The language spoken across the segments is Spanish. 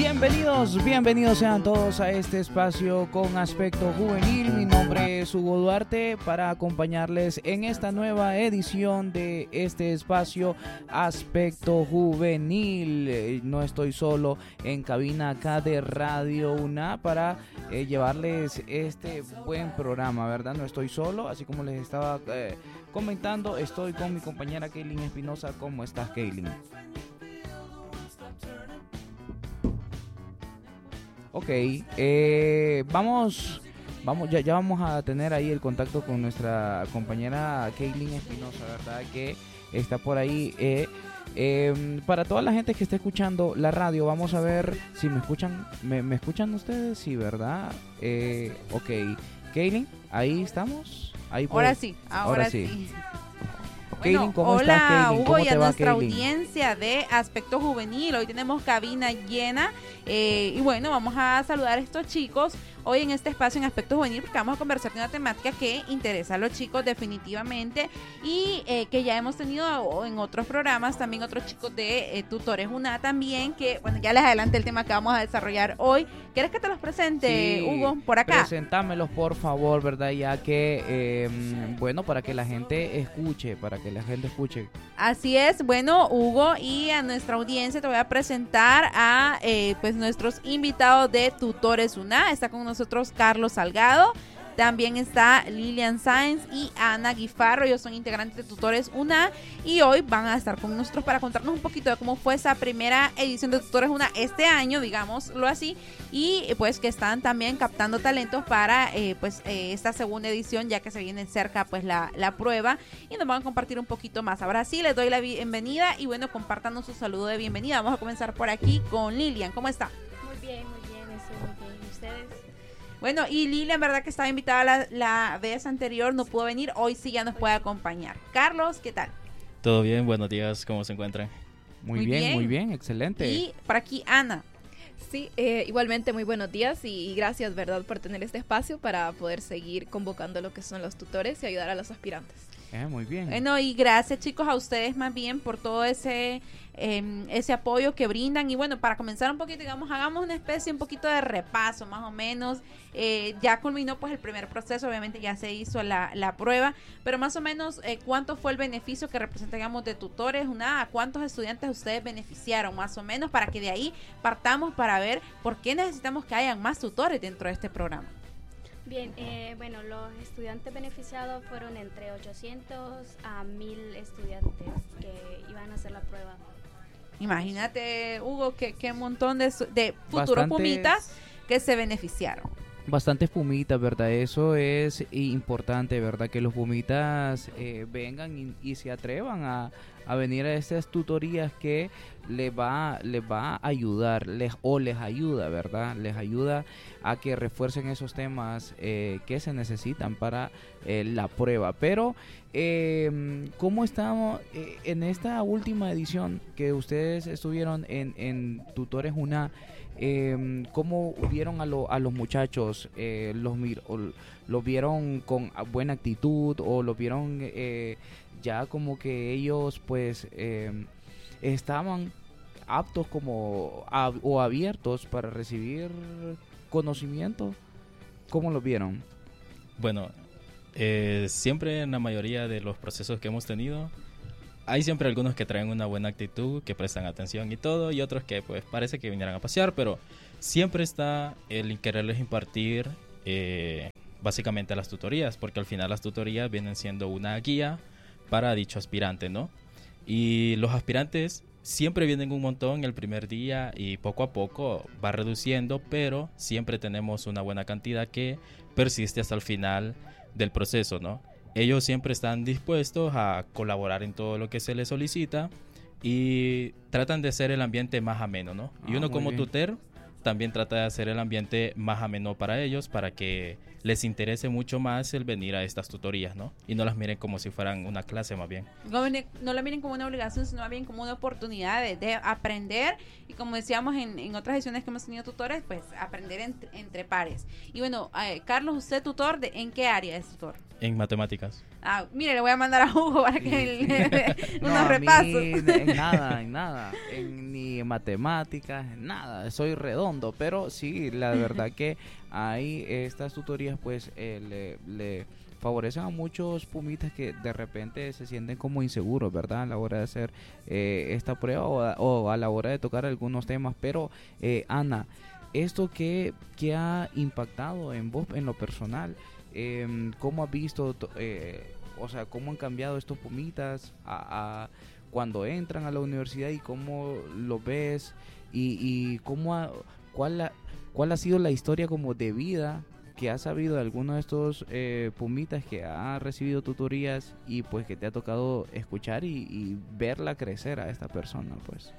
Bienvenidos sean todos a este espacio con aspecto juvenil. Mi nombre es Hugo Duarte para acompañarles en esta nueva edición de este espacio aspecto juvenil. No estoy solo en cabina acá de Radio UNA para llevarles este buen programa, ¿verdad? No estoy solo, así como les estaba comentando, estoy con mi compañera Kaylin Espinosa. ¿Cómo estás, Kaylin? Ok, vamos, ya vamos a tener ahí el contacto con nuestra compañera Kaylin Espinosa, ¿verdad? Que está por ahí. Para toda la gente que está escuchando la radio, vamos a ver si me escuchan. ¿Me escuchan ustedes? Sí, ¿verdad? Ok, Kaylin, ahí estamos. Ahí ahora sí, ahora sí. Kaylin, ¿cómo hola, estás, Kaylin? Hugo, y a nuestra Kaylin? Audiencia de Aspecto Juvenil. Hoy tenemos cabina llena y bueno, vamos a saludar a estos chicos hoy en este espacio en Aspecto Juvenil, porque vamos a conversar de una temática que interesa a los chicos definitivamente y que ya hemos tenido en otros programas, también otros chicos de Tutores UNA también, que bueno, ya les adelanté el tema que vamos a desarrollar hoy. ¿Quieres que te los presente, sí, Hugo, por acá? Preséntamelos, por favor, ¿verdad? Ya que, bueno, para que la gente escuche, Así es, bueno, Hugo, y a nuestra audiencia te voy a presentar a pues nuestros invitados de Tutores UNA. Está con nosotros Carlos Salgado, también está Lilian Sáenz y Ana Guifarro. Ellos son integrantes de Tutores UNA y hoy van a estar con nosotros para contarnos un poquito de cómo fue esa primera edición de Tutores UNA este año, digámoslo así, y pues que están también captando talentos para esta segunda edición, ya que se viene cerca pues la prueba, y nos van a compartir un poquito más. Ahora sí, les doy la bienvenida y bueno, compártanos su saludo de bienvenida. Vamos a comenzar por aquí con Lilian. ¿Cómo está? Muy bien, estoy muy bien. ¿Y ustedes? Bueno, y Lilian, verdad que estaba invitada la vez anterior, no pudo venir, hoy sí ya nos puede acompañar. Carlos, ¿qué tal? Todo bien, buenos días, ¿cómo se encuentran? Muy bien, excelente. Y por aquí, Ana. Sí, igualmente muy buenos días y gracias, ¿verdad?, por tener este espacio para poder seguir convocando lo que son los tutores y ayudar a los aspirantes. Muy bien. Bueno, y gracias, chicos, a ustedes más bien por todo ese apoyo que brindan. Y bueno, para comenzar un poquito, digamos, hagamos una especie, un poquito de repaso, más o menos. Ya culminó pues el primer proceso, obviamente ya se hizo la prueba, pero más o menos, ¿cuánto fue el beneficio que representa, digamos, de Tutores UNA? ¿A cuántos estudiantes ustedes beneficiaron, más o menos, para que de ahí partamos para ver por qué necesitamos que hayan más tutores dentro de este programa? Bien, bueno, los estudiantes beneficiados fueron entre 800 a 1000 estudiantes que iban a hacer la prueba. Imagínate, Hugo, qué montón de futuros pumitas que se beneficiaron. Bastantes pumitas, ¿verdad? Eso es importante, ¿verdad? Que los pumitas vengan y se atrevan a venir a estas tutorías que les va a ayudar, les ayuda, ¿verdad? Les ayuda a que refuercen esos temas que se necesitan para la prueba. Pero, ¿cómo estamos en esta última edición que ustedes estuvieron en Tutores UNA? ¿Cómo vieron a los muchachos? ¿Los vieron con buena actitud o los vieron ya como que ellos pues estaban aptos o abiertos para recibir conocimiento? ¿Cómo los vieron? Bueno, siempre en la mayoría de los procesos que hemos tenido hay siempre algunos que traen una buena actitud, que prestan atención y todo, y otros que pues parece que vinieran a pasear, pero siempre está el quererles impartir básicamente las tutorías, porque al final las tutorías vienen siendo una guía para dicho aspirante, ¿no? Y los aspirantes siempre vienen un montón el primer día y poco a poco va reduciendo, pero siempre tenemos una buena cantidad que persiste hasta el final del proceso, ¿no? Ellos siempre están dispuestos a colaborar en todo lo que se les solicita y tratan de hacer el ambiente más ameno, ¿no? Y uno como tutor también trata de hacer el ambiente más ameno para ellos, para que les interese mucho más el venir a estas tutorías, ¿no? Y no las miren como si fueran una clase más bien. No la miren como una obligación, sino más bien como una oportunidad de aprender. Y como decíamos en otras ediciones que hemos tenido tutores, pues aprender entre pares. Y bueno, Carlos, ¿usted tutor en qué área es tutor? En matemáticas. Mire, le voy a mandar a Hugo para que le dé No, unos a mí repasos. en nada, ni en matemáticas, en nada, soy redondo, pero sí, la verdad que hay estas tutorías pues le favorecen a muchos pumitas que de repente se sienten como inseguros, ¿verdad? A la hora de hacer esta prueba o a la hora de tocar algunos temas, pero Ana, ¿esto qué ha impactado en vos en lo personal? ¿Cómo has visto, o sea, cómo han cambiado estos pumitas a cuando entran a la universidad y cómo lo ves y cuál ha sido la historia como de vida que has sabido de alguno de estos pumitas que ha recibido tutorías y pues que te ha tocado escuchar y verla crecer a esta persona, pues?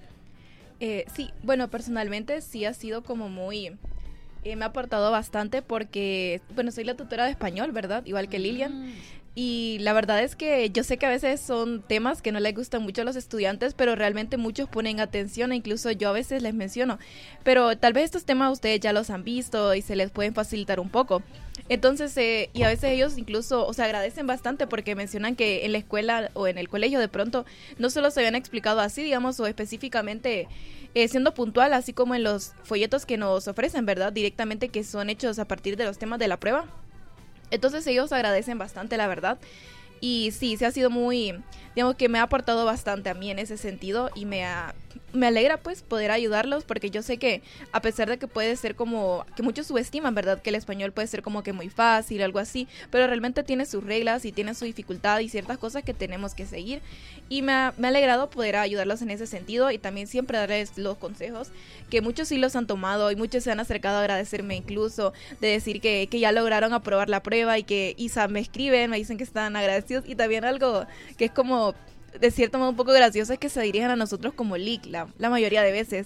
Sí, bueno, personalmente sí ha sido como muy... me ha aportado bastante porque, bueno, soy la tutora de español, ¿verdad? Igual que Lilian. Y la verdad es que yo sé que a veces son temas que no les gustan mucho a los estudiantes, pero realmente muchos ponen atención e incluso yo a veces les menciono. Pero tal vez estos temas ustedes ya los han visto y se les pueden facilitar un poco. Entonces, y a veces ellos incluso, o sea, agradecen bastante porque mencionan que en la escuela o en el colegio de pronto no solo se habían explicado así, digamos, o específicamente siendo puntual, así como en los folletos que nos ofrecen, ¿verdad? Directamente que son hechos a partir de los temas de la prueba. Entonces ellos agradecen bastante, la verdad. Y sí, se ha sido muy, digamos que me ha aportado bastante a mí en ese sentido y me alegra pues poder ayudarlos porque yo sé que a pesar de que puede ser como, que muchos subestiman, ¿verdad? Que el español puede ser como que muy fácil, algo así, pero realmente tiene sus reglas y tiene su dificultad y ciertas cosas que tenemos que seguir. Y me ha alegrado poder ayudarlos en ese sentido y también siempre darles los consejos que muchos sí los han tomado y muchos se han acercado a agradecerme incluso, de decir que ya lograron aprobar la prueba y que Isa me escriben, me dicen que están agradecidos y también algo que es como de cierto modo un poco gracioso es que se dirijan a nosotros como LIC la mayoría de veces.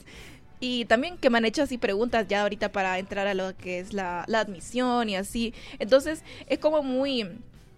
Y también que me han hecho así preguntas ya ahorita para entrar a lo que es la admisión y así. Entonces es como muy...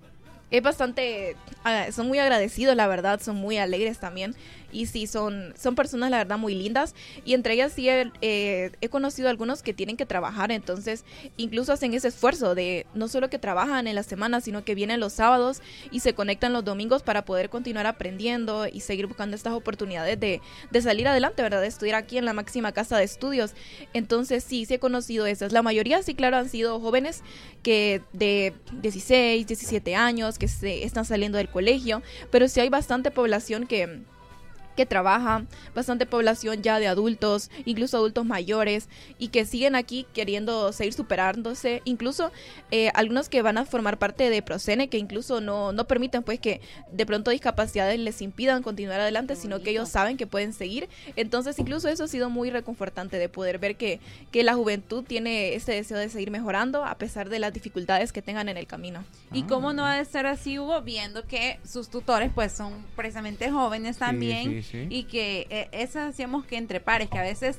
Es bastante... son muy agradecidos, la verdad, son muy alegres también. Y sí, son personas, la verdad, muy lindas. Y entre ellas sí he conocido algunos que tienen que trabajar. Entonces, incluso hacen ese esfuerzo de no solo que trabajan en la semana, sino que vienen los sábados y se conectan los domingos para poder continuar aprendiendo y seguir buscando estas oportunidades de salir adelante, ¿verdad? De estudiar aquí en la máxima casa de estudios. Entonces, sí he conocido esas. La mayoría, sí, claro, han sido jóvenes que de 16, 17 años, que se están saliendo del colegio. Pero sí hay bastante población que trabaja, bastante población ya de adultos, incluso adultos mayores, y que siguen aquí queriendo seguir superándose, incluso algunos que van a formar parte de Procene, que incluso no permiten pues que de pronto discapacidades les impidan continuar adelante, sino que ellos saben que pueden seguir. Entonces incluso eso ha sido muy reconfortante de poder ver que la juventud tiene ese deseo de seguir mejorando a pesar de las dificultades que tengan en el camino. Y cómo no ha de ser así, Hugo, viendo que sus tutores pues son precisamente jóvenes también. Sí. Y que eso hacíamos que entre pares, que a veces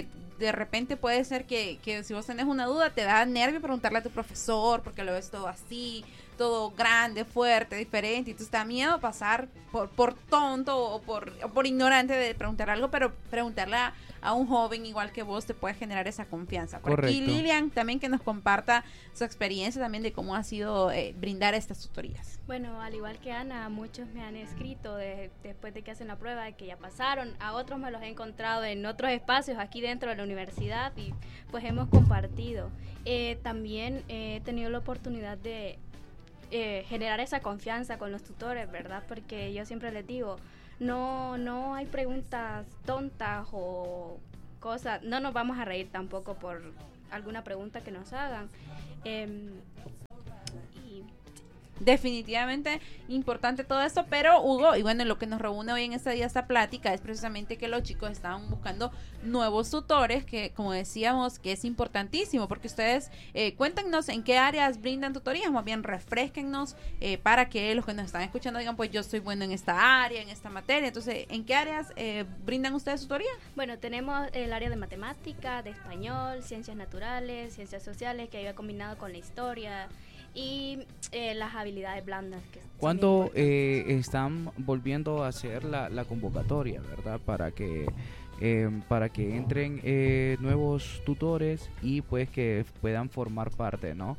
de repente puede ser que si vos tenés una duda te da nervio preguntarle a tu profesor porque lo ves todo así, todo grande, fuerte, diferente, y tú te da miedo pasar por tonto o por ignorante de preguntar algo, pero preguntarle a un joven igual que vos te puede generar esa confianza. Por aquí Lilian también que nos comparta su experiencia también de cómo ha sido brindar estas tutorías. Bueno, al igual que Ana, muchos me han escrito después de que hacen la prueba de que ya pasaron, a otros me los he encontrado en otros espacios aquí dentro de la universidad y pues hemos compartido. También he tenido la oportunidad de generar esa confianza con los tutores, ¿verdad? Porque yo siempre les digo, no hay preguntas tontas o cosas, no nos vamos a reír tampoco por alguna pregunta que nos hagan. Definitivamente importante todo esto, pero Hugo, y bueno, lo que nos reúne hoy en este día, esta plática, es precisamente que los chicos estaban buscando nuevos tutores, que como decíamos, que es importantísimo, porque ustedes cuéntenos en qué áreas brindan tutorías, más bien refresquennos para que los que nos están escuchando digan, pues yo soy bueno en esta área, en esta materia. Entonces, ¿en qué áreas brindan ustedes tutoría? Bueno, tenemos el área de matemática, de español, ciencias naturales, ciencias sociales, que había combinado con la historia, y las habilidades blandas. ¿Cuándo están volviendo a hacer la convocatoria, verdad? Para que para que entren nuevos tutores y pues que puedan formar parte, ¿no?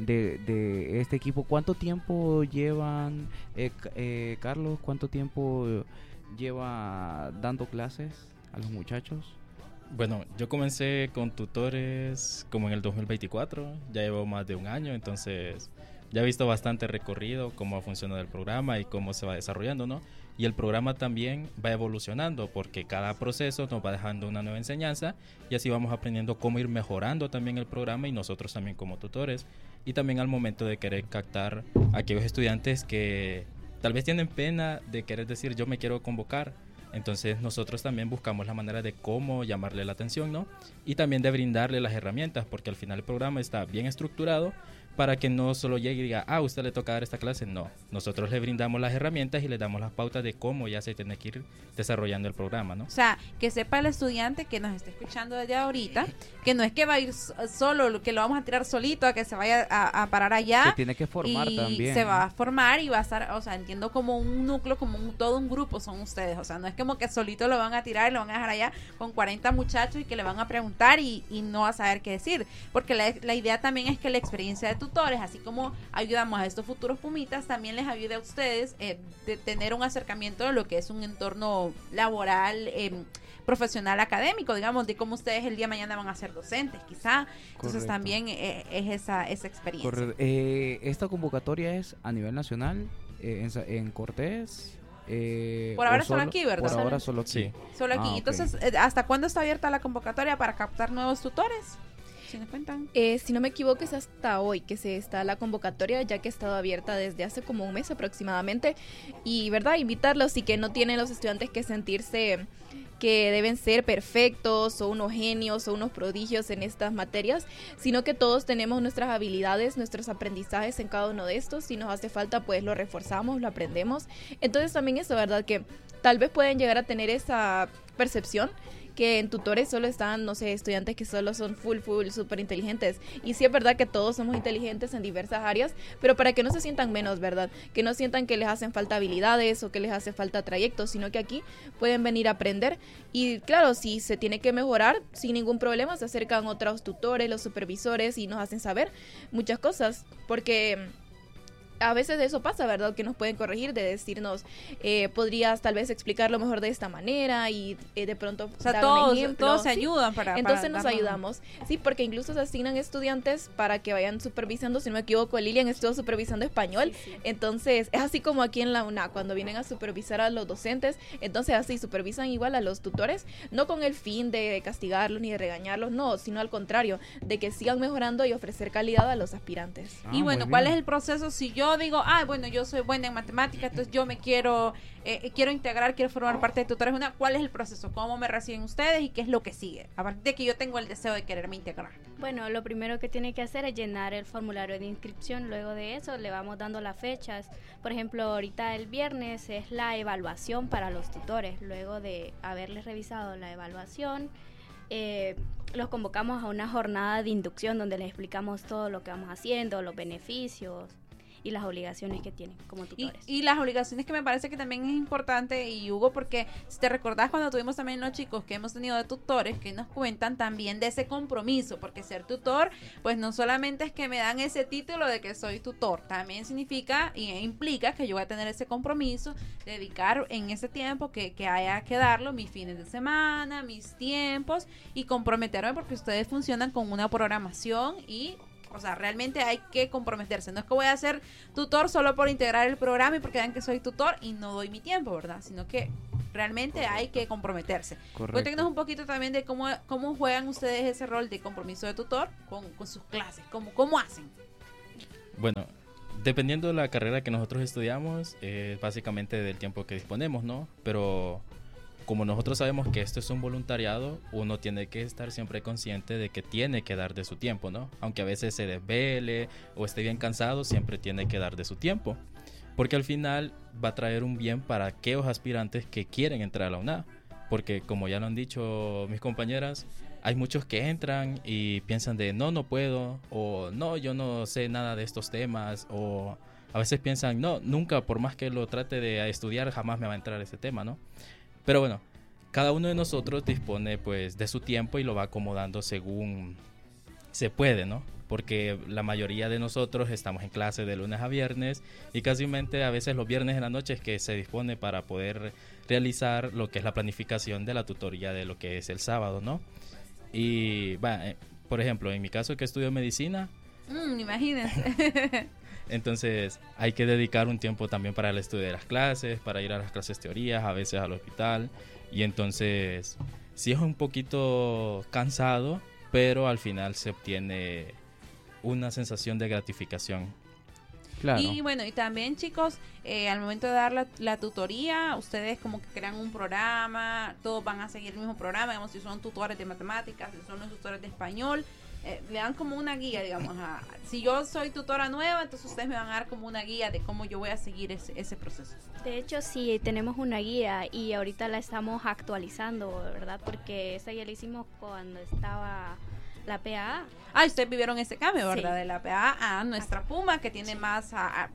de este equipo. ¿Cuánto tiempo llevan, Carlos? ¿Cuánto tiempo lleva dando clases a los muchachos? Bueno, yo comencé con tutores como en el 2024, ya llevo más de un año, entonces ya he visto bastante recorrido, cómo ha funcionado el programa y cómo se va desarrollando, ¿no? Y el programa también va evolucionando porque cada proceso nos va dejando una nueva enseñanza y así vamos aprendiendo cómo ir mejorando también el programa y nosotros también como tutores. Y también al momento de querer captar a aquellos estudiantes que tal vez tienen pena de querer decir yo me quiero convocar. Entonces nosotros también buscamos la manera de cómo llamarle la atención, ¿no? Y también de brindarle las herramientas, porque al final el programa está bien estructurado para que no solo llegue y diga, a usted le toca dar esta clase. No, nosotros le brindamos las herramientas y le damos las pautas de cómo ya se tiene que ir desarrollando el programa, ¿no? O sea, que sepa el estudiante que nos está escuchando desde ahorita, que no es que va a ir solo, que lo vamos a tirar solito, a que se vaya a parar allá. Se tiene que formar y también. se va a formar y va a estar, o sea, entiendo como un núcleo, como todo un grupo son ustedes. O sea, no es como que solito lo van a tirar y lo van a dejar allá con 40 muchachos y que le van a preguntar y no va a saber qué decir. Porque la idea también es que la experiencia de tutores, así como ayudamos a estos futuros pumitas, también les ayude a ustedes de tener un acercamiento de lo que es un entorno laboral, profesional, académico, digamos, de cómo ustedes el día de mañana van a ser docentes, quizá. Entonces Correcto. También es esa experiencia. Correcto. Esta convocatoria es a nivel nacional, en Cortés. Por ahora solo aquí, ¿verdad? Por ahora solo aquí. Sí. Solo aquí. Ok. Entonces, ¿hasta cuándo está abierta la convocatoria para captar nuevos tutores? Si nos cuentan. Si no me equivoco es hasta hoy que se está la convocatoria, ya que ha estado abierta desde hace como un mes aproximadamente. Y verdad, invitarlos y que no tienen los estudiantes que sentirse que deben ser perfectos o unos genios o unos prodigios en estas materias, sino que todos tenemos nuestras habilidades, nuestros aprendizajes en cada uno de estos. Si nos hace falta, pues lo reforzamos, lo aprendemos. Entonces también eso, ¿verdad? Que tal vez pueden llegar a tener esa percepción que en tutores solo están, no sé, estudiantes que solo son full, súper inteligentes. Y sí es verdad que todos somos inteligentes en diversas áreas, pero para que no se sientan menos, ¿verdad? Que no sientan que les hacen falta habilidades o que les hace falta trayectos, sino que aquí pueden venir a aprender. Y claro, si se tiene que mejorar, sin ningún problema, se acercan otros tutores, los supervisores y nos hacen saber muchas cosas, porque a veces eso pasa, ¿verdad? Que nos pueden corregir, de decirnos, podrías tal vez explicarlo mejor de esta manera y de pronto O sea, dar un todos ejemplo. se Sí. ayudan para Entonces nos darnos- ayudamos, sí, porque incluso se asignan estudiantes para que vayan supervisando. Si no me equivoco, Lilian estuvo supervisando español, Sí, sí. entonces es así como aquí en la UNA, cuando vienen a supervisar a los docentes, entonces así supervisan igual a los tutores, no con el fin de castigarlos ni de regañarlos, no, sino al contrario, de que sigan mejorando y ofrecer calidad a los aspirantes. Y Ah, bueno, muy ¿cuál bien. es el proceso? Si yo digo, bueno, yo soy buena en matemáticas, entonces yo me quiero integrar, quiero formar parte de tutores UNA, ¿cuál es el proceso? ¿Cómo me reciben ustedes y qué es lo que sigue? A partir de que yo tengo el deseo de quererme integrar. Bueno, lo primero que tiene que hacer es llenar el formulario de inscripción. Luego de eso le vamos dando las fechas. Por ejemplo, ahorita el viernes es la evaluación para los tutores. Luego de haberles revisado la evaluación, los convocamos a una jornada de inducción donde les explicamos todo lo que vamos haciendo, los beneficios y las obligaciones que tienen como tutores. Y las obligaciones, que me parece que también es importante, y Hugo, porque si te recordás cuando tuvimos también los chicos que hemos tenido de tutores, que nos cuentan también de ese compromiso, porque ser tutor, pues no solamente es que me dan ese título de que soy tutor, también significa y implica que yo voy a tener ese compromiso, dedicar en ese tiempo que haya que darlo, mis fines de semana, mis tiempos, y comprometerme, porque ustedes funcionan con una programación y... O sea, realmente hay que comprometerse. No es que voy a ser tutor solo por integrar el programa y porque vean que soy tutor y no doy mi tiempo, ¿verdad? Sino que realmente hay que comprometerse. Correcto. Cuéntenos un poquito también de cómo juegan ustedes ese rol de compromiso de tutor con sus clases. ¿Cómo hacen? Bueno, dependiendo de la carrera que nosotros estudiamos, básicamente del tiempo que disponemos, ¿no? Pero como nosotros sabemos que esto es un voluntariado, uno tiene que estar siempre consciente de que tiene que dar de su tiempo, ¿no? Aunque a veces se desvele o esté bien cansado, siempre tiene que dar de su tiempo. Porque al final va a traer un bien para aquellos aspirantes que quieren entrar a la UNA. Porque como ya lo han dicho mis compañeras, hay muchos que entran y piensan de no puedo, o no, yo no sé nada de estos temas, o a veces piensan, no, nunca, por más que lo trate de estudiar, jamás me va a entrar ese tema, ¿no? Pero bueno, cada uno de nosotros dispone pues de su tiempo y lo va acomodando según se puede, ¿no? Porque la mayoría de nosotros estamos en clase de lunes a viernes y casualmente a veces los viernes en la noche es que se dispone para poder realizar lo que es la planificación de la tutoría de lo que es el sábado, ¿no? Y, por ejemplo, en mi caso que estudio medicina, Imagínense. entonces hay que dedicar un tiempo también para el estudio de las clases, para ir a las clases teorías, a veces al hospital, y entonces sí es un poquito cansado, pero al final se obtiene una sensación de gratificación. Claro. Y bueno, y también chicos, al momento de dar la tutoría, ustedes como que crean un programa, todos van a seguir el mismo programa, digamos, si son tutores de matemáticas, si son los tutores de español, le dan como una guía, digamos, si yo soy tutora nueva, entonces ustedes me van a dar como una guía de cómo yo voy a seguir ese proceso. De hecho, sí, tenemos una guía y ahorita la estamos actualizando, ¿verdad? Porque esa ya la hicimos cuando estaba la PAA. Ustedes vivieron ese cambio, ¿verdad? Sí. De la PAA a nuestra Puma, que tiene más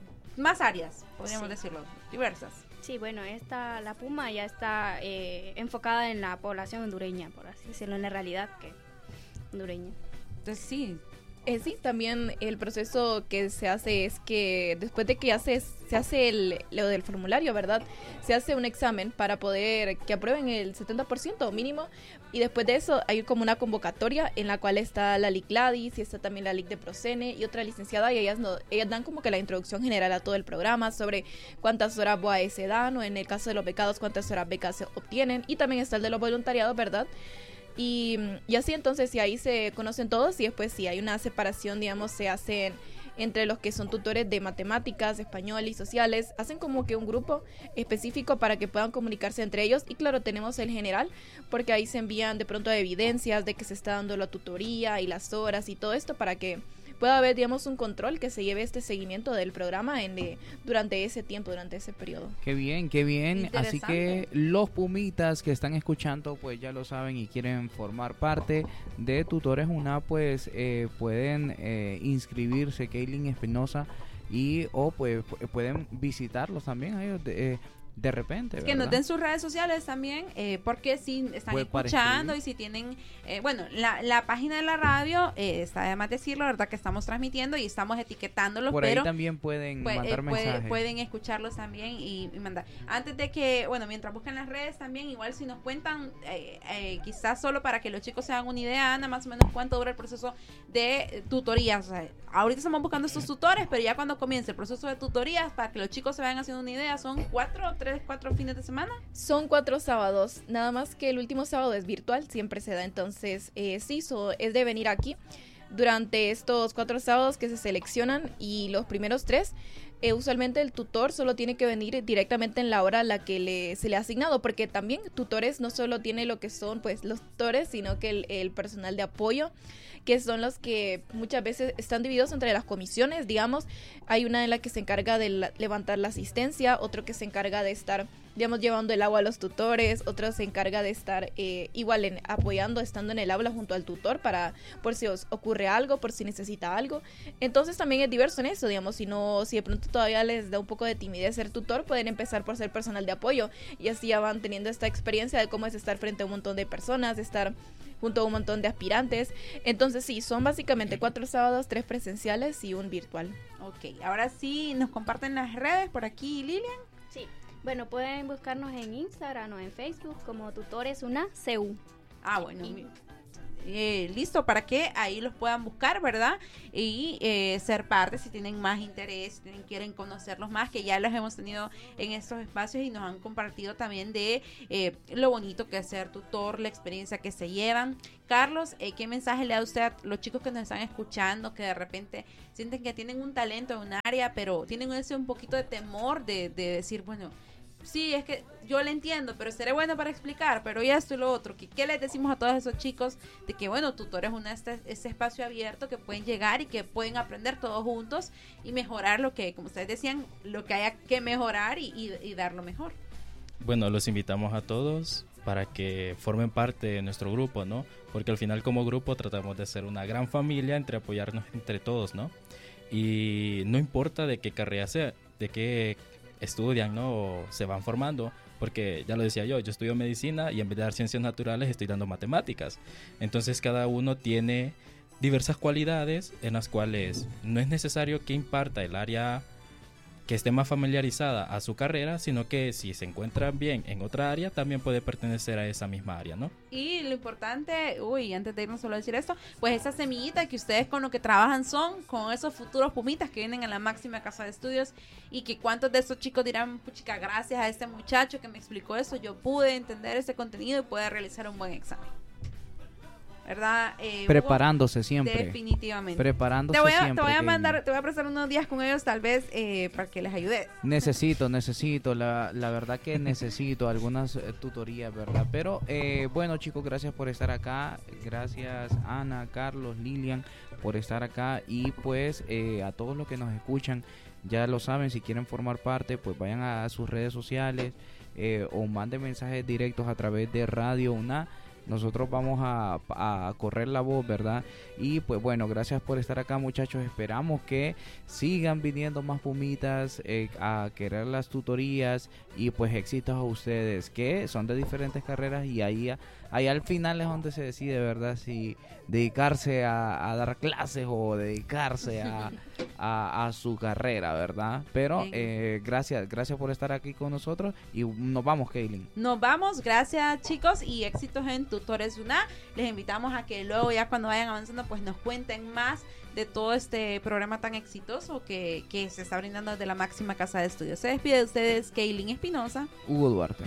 áreas, podríamos decirlo, diversas. Sí, bueno, la Puma ya está enfocada en la población hondureña, por así decirlo, en la realidad que hondureña. Entonces sí. Sí, también el proceso que se hace es que después de que se hace lo del formulario, ¿verdad? Se hace un examen para poder que aprueben el 70% mínimo, y después de eso hay como una convocatoria en la cual está la LIC Gladys y está también la LIC de Procene y otra licenciada, y ellas dan como que la introducción general a todo el programa sobre cuántas horas BOAE se dan, o en el caso de los becados cuántas horas becas se obtienen, y también está el de los voluntariados, ¿verdad? Y así entonces, si ahí se conocen todos, y después si hay una separación, digamos, se hacen entre los que son tutores de matemáticas, español y sociales, hacen como que un grupo específico para que puedan comunicarse entre ellos. Y claro, tenemos el general, porque ahí se envían de pronto evidencias de que se está dando la tutoría y las horas y todo esto, para que pueda haber, digamos, un control que se lleve este seguimiento del programa durante ese tiempo, durante ese periodo. Qué bien, qué bien. Así Interesante. que los pumitas que están escuchando, pues ya lo saben y quieren formar parte de Tutores UNA, pues pueden inscribirse, Kaylin Espinosa, o pues pueden visitarlos también a ellos de repente, Que ¿verdad? nos den sus redes sociales también, porque si están Pues para escuchando escribir. y si tienen, bueno, la página de la radio, está de más decirlo, ¿verdad? Que estamos transmitiendo y estamos etiquetándolos, Por ahí pero también pueden mandar mensajes. pueden escucharlos también y mandar. Antes de que, bueno, mientras buscan las redes también, igual si nos cuentan, quizás solo para que los chicos se hagan una idea, Ana, más o menos cuánto dura el proceso de tutorías. O sea, ahorita estamos buscando estos tutores, pero ya cuando comience el proceso de tutorías, para que los chicos se vayan haciendo una idea, son 4 fines de semana. Son 4 sábados, nada más que el último sábado es virtual, siempre se da, entonces sí, es de venir aquí durante estos 4 sábados que se seleccionan, y los primeros 3, usualmente el tutor solo tiene que venir directamente en la hora a la que se le ha asignado, porque también tutores no solo tiene lo que son pues los tutores, sino que el personal de apoyo, que son los que muchas veces están divididos entre las comisiones, digamos. Hay una en la que se encarga de levantar la asistencia, otro que se encarga de estar, digamos, llevando el agua a los tutores, otro se encarga de estar igual apoyando, estando en el aula junto al tutor por si os ocurre algo, por si necesita algo. Entonces también es diverso en eso, digamos, si de pronto todavía les da un poco de timidez ser tutor, pueden empezar por ser personal de apoyo, y así ya van teniendo esta experiencia de cómo es estar frente a un montón de personas, estar junto a un montón de aspirantes. Entonces sí, son básicamente 4 sábados, 3 presenciales y un virtual. Ok, ahora sí nos comparten las redes por aquí, Lilian. Sí, bueno, pueden buscarnos en Instagram o en Facebook como Tutores UNA CU. Bueno, listo, para que ahí los puedan buscar, ¿verdad? Y ser parte si tienen más interés, si quieren conocerlos más, que ya los hemos tenido en estos espacios y nos han compartido también de lo bonito que es ser tutor, la experiencia que se llevan. Carlos, ¿qué mensaje le da usted a los chicos que nos están escuchando, que de repente sienten que tienen un talento en un área, pero tienen un poquito de temor de decir, bueno, sí, es que yo le entiendo, pero seré bueno para explicar, pero ya esto y lo otro? ¿Qué les decimos a todos esos chicos de que, bueno, Tutores UNA es ese espacio abierto que pueden llegar y que pueden aprender todos juntos y mejorar lo que, como ustedes decían, lo que haya que mejorar y dar lo mejor? Bueno, los invitamos a todos para que formen parte de nuestro grupo, ¿no? Porque al final como grupo tratamos de ser una gran familia, entre apoyarnos entre todos, ¿no? Y no importa de qué carrera sea, de qué estudian, ¿no? O se van formando, porque ya lo decía yo estudio medicina y en vez de dar ciencias naturales estoy dando matemáticas. Entonces cada uno tiene diversas cualidades en las cuales no es necesario que imparta el área que esté más familiarizada a su carrera, sino que si se encuentra bien en otra área, también puede pertenecer a esa misma área, ¿no? Y lo importante, antes de irnos solo a decir esto, pues esa semillita que ustedes con lo que trabajan son con esos futuros pumitas que vienen a la máxima casa de estudios, y que cuántos de esos chicos dirán, puchica, gracias a este muchacho que me explicó eso, yo pude entender ese contenido y pude realizar un buen examen. ¿Verdad? Preparándose siempre. Definitivamente. Preparándose siempre. siempre. Te voy a prestar unos días con ellos, tal vez, para que les ayude. Necesito, la verdad que necesito algunas tutorías, ¿verdad? Pero, bueno, chicos, gracias por estar acá. Gracias, Ana, Carlos, Lilian, por estar acá. Y, pues, a todos los que nos escuchan, ya lo saben, si quieren formar parte, pues vayan a sus redes sociales o manden mensajes directos a través de Radio UNA. Nosotros vamos a correr la voz, ¿verdad? Y pues bueno, gracias por estar acá, muchachos. Esperamos que sigan viniendo más pumitas a querer las tutorías, y pues éxitos a ustedes que son de diferentes carreras, y ahí al final es donde se decide, ¿verdad? Si dedicarse a dar clases o dedicarse a su carrera, ¿verdad? Pero gracias por estar aquí con nosotros, y nos vamos, Kaylin. Nos vamos, gracias, chicos, y éxitos en Tutores UNA. Les invitamos a que luego, ya cuando vayan avanzando, pues nos cuenten más de todo este programa tan exitoso que se está brindando desde la máxima casa de estudios. Se despide de ustedes Kaylin Espinosa, Hugo Duarte.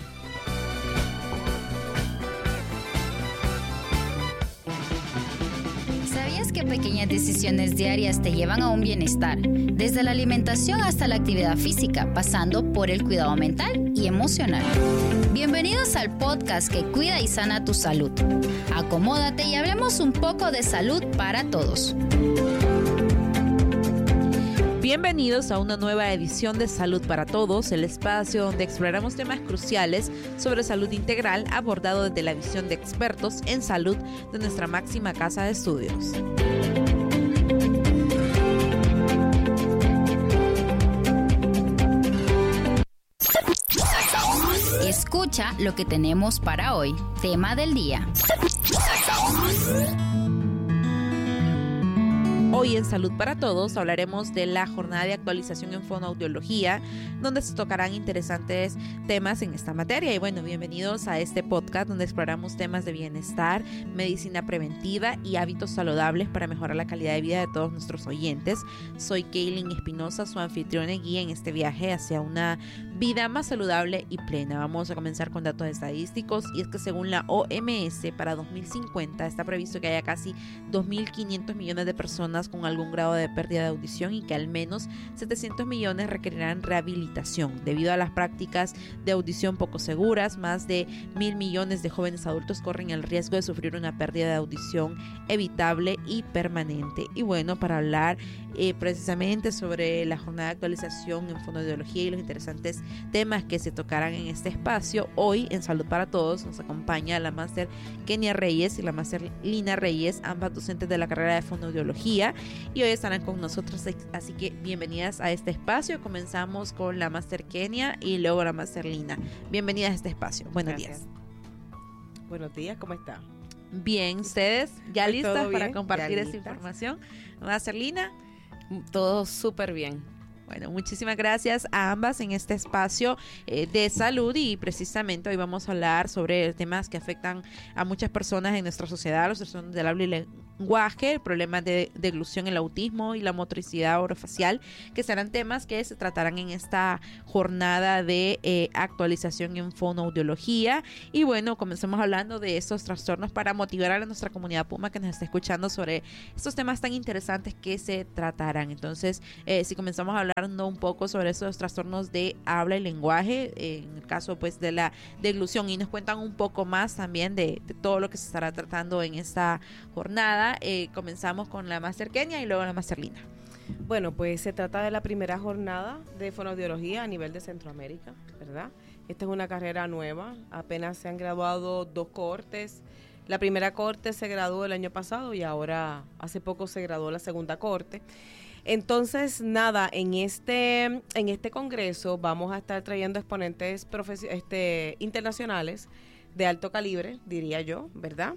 ¿Sabías que pequeñas decisiones diarias te llevan a un bienestar? Desde la alimentación hasta la actividad física, pasando por el cuidado mental y emocional. Bienvenidos al podcast que cuida y sana tu salud. Acomódate y hablemos un poco de salud para todos. Bienvenidos a una nueva edición de Salud para Todos, el espacio donde exploramos temas cruciales sobre salud integral abordado desde la visión de expertos en salud de nuestra máxima casa de estudios. Escucha lo que tenemos para hoy. Tema del día. Hoy en Salud para Todos hablaremos de la jornada de actualización en fonoaudiología, donde se tocarán interesantes temas en esta materia. Y bueno, bienvenidos a este podcast donde exploramos temas de bienestar, medicina preventiva y hábitos saludables para mejorar la calidad de vida de todos nuestros oyentes. Soy Kaylin Espinosa, su anfitriona y guía en este viaje hacia una vida más saludable y plena. Vamos a comenzar con datos estadísticos, y es que según la OMS, para 2050 está previsto que haya casi 2.500 millones de personas con algún grado de pérdida de audición, y que al menos 700 millones requerirán rehabilitación debido a las prácticas de audición poco seguras. Más de 1.000 millones de jóvenes adultos corren el riesgo de sufrir una pérdida de audición evitable y permanente. Y bueno, para hablar precisamente sobre la jornada de actualización en fonoaudiología y los interesantes temas que se tocarán en este espacio, hoy en Salud para Todos nos acompaña la máster Kenia Reyes y la máster Lina Reyes, ambas docentes de la carrera de fonoaudiología, y hoy estarán con nosotros, así que bienvenidas a este espacio. Comenzamos con la máster Kenia y luego la máster Lina. Bienvenidas a este espacio. Buenos días. Buenos días, ¿cómo está? Bien, ¿ustedes ya Pues listas todo para bien, compartir ya esta listas. información? Máster Lina. Todo súper bien. Bueno, muchísimas gracias a ambas en este espacio de salud, y precisamente hoy vamos a hablar sobre temas que afectan a muchas personas en nuestra sociedad, los trastornos del habla y lenguaje, problemas de deglución, el autismo y la motricidad orofacial, que serán temas que se tratarán en esta jornada de actualización en fonoaudiología. Y bueno, comencemos hablando de estos trastornos para motivar a nuestra comunidad Puma que nos está escuchando sobre estos temas tan interesantes que se tratarán. Entonces, si comenzamos a hablar un poco sobre esos trastornos de habla y lenguaje, en el caso pues de la deglución, y nos cuentan un poco más también de todo lo que se estará tratando en esta jornada. Comenzamos con la máster Kenia y luego la máster Lina. Bueno, pues se trata de la primera jornada de fonoaudiología a nivel de Centroamérica, ¿verdad? Esta es una carrera nueva, apenas se han graduado 2 cohortes. La primera cohorte se graduó el año pasado y ahora hace poco se graduó la segunda cohorte. Entonces, nada, en este congreso vamos a estar trayendo exponentes internacionales de alto calibre, diría yo, ¿verdad?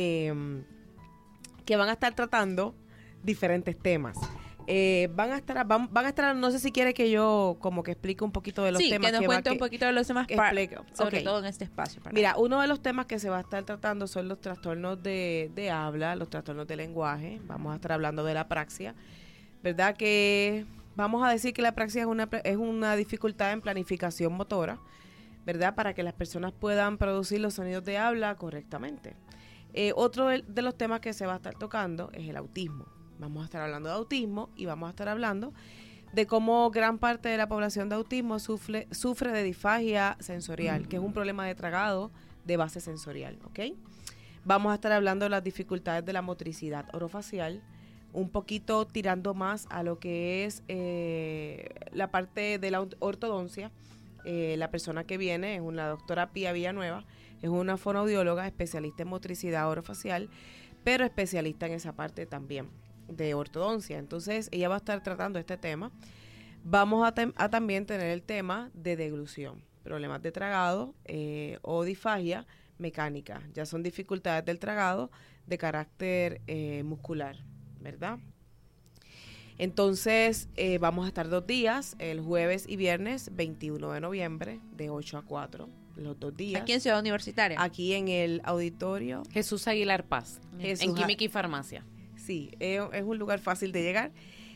Que van a estar tratando diferentes temas. Van a estar, no sé si quiere que yo como que explique un poquito de los temas. Sí, que nos cuente un poquito de los temas, sobre todo en este espacio. Mira, uno de los temas que se va a estar tratando son los trastornos de habla, los trastornos de lenguaje. Vamos a estar hablando de la apraxia, ¿verdad? Que vamos a decir que la apraxia es una dificultad en planificación motora, ¿verdad? Para que las personas puedan producir los sonidos de habla correctamente. Otro de los temas que se va a estar tocando es el autismo. Vamos a estar hablando de autismo y vamos a estar hablando de cómo gran parte de la población de autismo sufre de disfagia sensorial, que es un problema de tragado de base sensorial, ¿ok? Vamos a estar hablando de las dificultades de la motricidad orofacial, un poquito tirando más a lo que es la parte de la ortodoncia. La persona que viene es una doctora Pía Villanueva, es una fonoaudióloga especialista en motricidad orofacial, pero especialista en esa parte también de ortodoncia. Entonces, ella va a estar tratando este tema. Vamos a también tener el tema de deglución, problemas de tragado o disfagia mecánica. Ya son dificultades del tragado de carácter muscular, ¿verdad? Entonces, vamos a estar 2 días, el jueves y viernes 21 de noviembre, de 8 a 4, los 2 días. ¿Aquí en Ciudad Universitaria? Aquí en el auditorio Jesús Aguilar Paz, en Química y Farmacia. Sí, es un lugar fácil de llegar.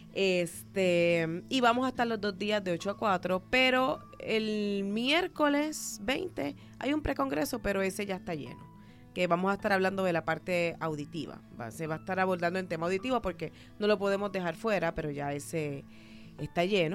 Y vamos a estar los 2 días de 8 a 4, pero el miércoles 20 hay un precongreso, pero ese ya está lleno, que vamos a estar hablando de la parte auditiva. Se va a estar abordando el tema auditivo porque no lo podemos dejar fuera, pero ya ese está lleno.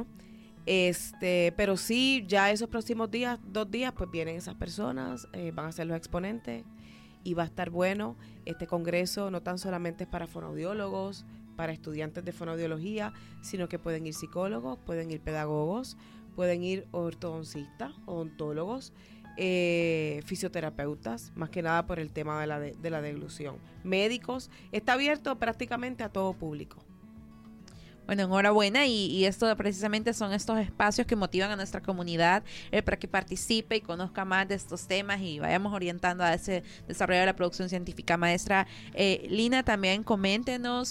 Pero sí, ya esos próximos días, 2 días, pues vienen esas personas, van a ser los exponentes y va a estar bueno. Este congreso no tan solamente es para fonoaudiólogos, para estudiantes de fonoaudiología, sino que pueden ir psicólogos, pueden ir pedagogos, pueden ir ortodoncistas, odontólogos, fisioterapeutas, más que nada por el tema de la deglución. Médicos, está abierto prácticamente a todo público. Bueno, enhorabuena y esto precisamente son estos espacios que motivan a nuestra comunidad para que participe y conozca más de estos temas y vayamos orientando a ese desarrollo de la producción científica. Maestra Lina, también coméntenos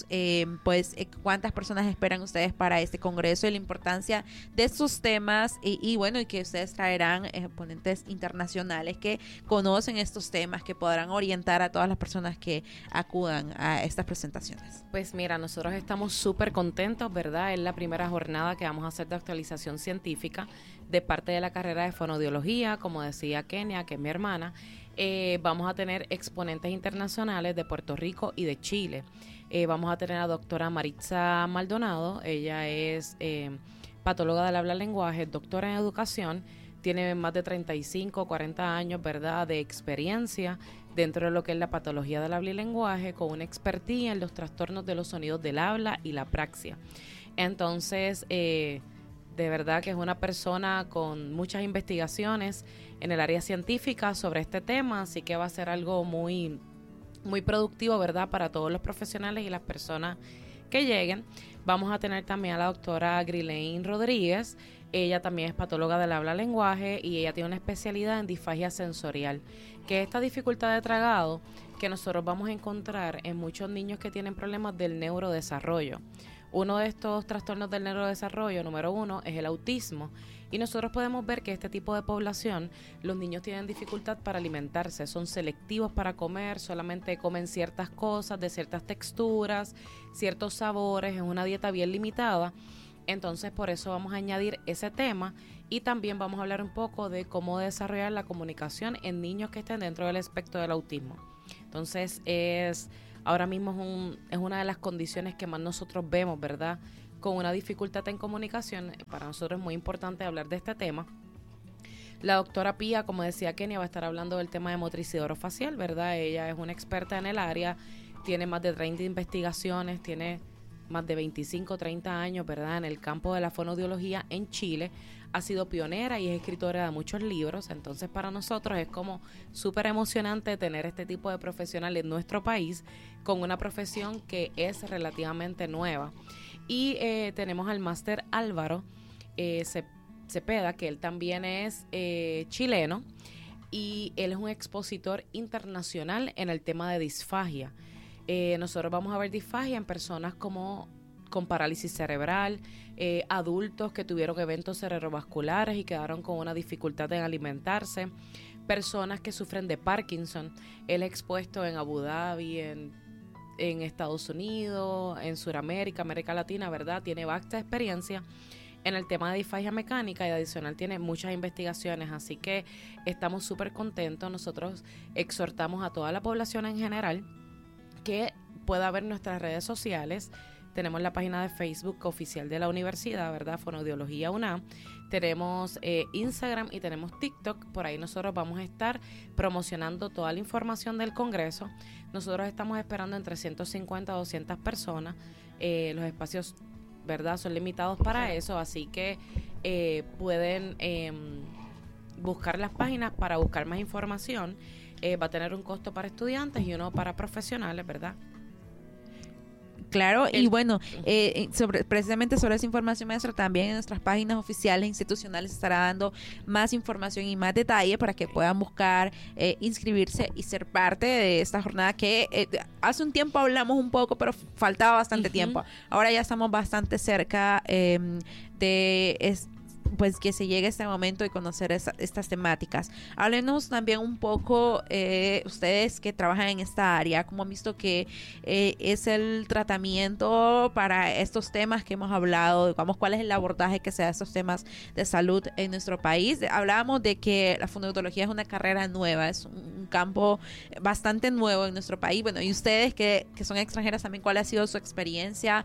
cuántas personas esperan ustedes para este congreso y la importancia de estos temas y bueno, y que ustedes traerán ponentes internacionales que conocen estos temas, que podrán orientar a todas las personas que acudan a estas presentaciones. Pues mira, nosotros estamos súper contentos, ¿verdad? Es la primera jornada que vamos a hacer de actualización científica de parte de la carrera de fonoaudiología, como decía Kenia, que es mi hermana. Vamos a tener exponentes internacionales de Puerto Rico y de Chile. Vamos a tener a la doctora Maritza Maldonado, ella es patóloga del habla-lenguaje, doctora en educación, tiene más de 35, 40 años, ¿verdad?, de experiencia dentro de lo que es la patología del habla y lenguaje, con una expertía en los trastornos de los sonidos del habla y la apraxia. Entonces, de verdad que es una persona con muchas investigaciones en el área científica sobre este tema, así que va a ser algo muy, muy productivo, ¿verdad?, para todos los profesionales y las personas que lleguen. Vamos a tener también a la doctora Grilaine Rodríguez. Ella también es patóloga del habla-lenguaje y ella tiene una especialidad en disfagia sensorial, que es esta dificultad de tragado que nosotros vamos a encontrar en muchos niños que tienen problemas del neurodesarrollo. Uno de estos trastornos del neurodesarrollo, número 1, es el autismo. Y nosotros podemos ver que este tipo de población, los niños tienen dificultad para alimentarse, son selectivos para comer, solamente comen ciertas cosas, de ciertas texturas, ciertos sabores, es una dieta bien limitada. Entonces, por eso vamos a añadir ese tema y también vamos a hablar un poco de cómo desarrollar la comunicación en niños que estén dentro del espectro del autismo. Entonces, ahora mismo es una de las condiciones que más nosotros vemos, ¿verdad?, con una dificultad en comunicación. Para nosotros es muy importante hablar de este tema. La doctora Pía, como decía Kenia, va a estar hablando del tema de motricidad orofacial, ¿verdad? Ella es una experta en el área, tiene más de 30 investigaciones, tiene más de 25, 30 años, ¿verdad?, en el campo de la fonoaudiología en Chile. Ha sido pionera y es escritora de muchos libros. Entonces, para nosotros es como súper emocionante tener este tipo de profesional en nuestro país con una profesión que es relativamente nueva. Y tenemos al máster Álvaro Cepeda, que él también es chileno, y él es un expositor internacional en el tema de disfagia. Nosotros vamos a ver disfagia en personas como con parálisis cerebral, adultos que tuvieron eventos cerebrovasculares y quedaron con una dificultad en alimentarse, personas que sufren de Parkinson. Él es expuesto en Abu Dhabi, en Estados Unidos, en Sudamérica, América Latina, ¿verdad? Tiene vasta experiencia en el tema de disfagia mecánica y adicional tiene muchas investigaciones, así que estamos súper contentos. Nosotros exhortamos a toda la población en general que pueda ver nuestras redes sociales. Tenemos la página de Facebook oficial de la universidad, ¿verdad? Fonoaudiología UNAM. Tenemos Instagram y tenemos TikTok. Por ahí nosotros vamos a estar promocionando toda la información del Congreso. Nosotros estamos esperando entre 150 a 200 personas. Los espacios, ¿verdad?, son limitados para eso, así que pueden buscar las páginas para buscar más información. Va a tener un costo para estudiantes y uno para profesionales, ¿verdad? Claro, y bueno, precisamente sobre esa información, maestra, también en nuestras páginas oficiales institucionales estará dando más información y más detalle para que puedan buscar, inscribirse y ser parte de esta jornada que hace un tiempo hablamos un poco, pero faltaba bastante tiempo. Ahora ya estamos bastante cerca pues que se llegue este momento de conocer estas temáticas. Háblenos también un poco, ustedes que trabajan en esta área, cómo han visto que es el tratamiento para estos temas que hemos hablado, digamos, cuál es el abordaje que se da a estos temas de salud en nuestro país. Hablábamos de que la fonoaudiología es una carrera nueva, es un campo bastante nuevo en nuestro país. Bueno, y ustedes que son extranjeras también, ¿cuál ha sido su experiencia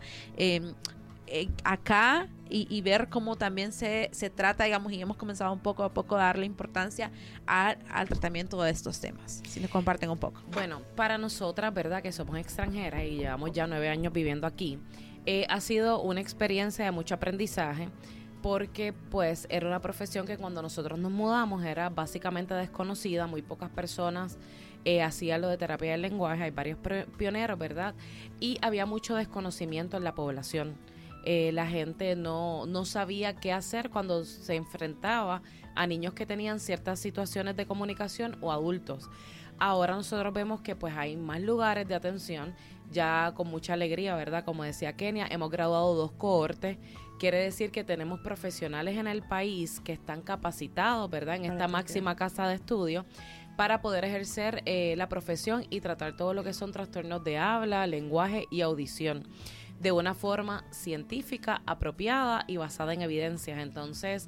acá y ver cómo también se trata, digamos, y hemos comenzado un poco a poco a darle importancia al tratamiento de estos temas? Si nos comparten un poco. Bueno, para nosotras, ¿verdad?, que somos extranjeras y llevamos ya 9 años viviendo aquí, ha sido una experiencia de mucho aprendizaje, porque pues era una profesión que cuando nosotros nos mudamos era básicamente desconocida, muy pocas personas hacían lo de terapia del lenguaje, hay varios pioneros, ¿verdad? Y había mucho desconocimiento en la población. La gente no sabía qué hacer cuando se enfrentaba a niños que tenían ciertas situaciones de comunicación o adultos. Ahora nosotros vemos que pues hay más lugares de atención, ya con mucha alegría, ¿verdad? Como decía Kenia, hemos graduado 2 cohortes, quiere decir que tenemos profesionales en el país que están capacitados, ¿verdad?, en esta máxima casa de estudio para poder ejercer la profesión y tratar todo lo que son trastornos de habla, lenguaje y audición de una forma científica, apropiada y basada en evidencias. Entonces,